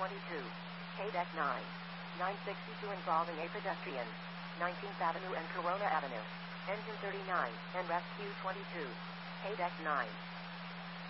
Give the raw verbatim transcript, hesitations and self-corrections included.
twenty-two. K-Deck nine. nine sixty-two involving a pedestrian. nineteenth Avenue and Corona Avenue. Engine thirty-nine, and rescue twenty-two. K-Deck nine.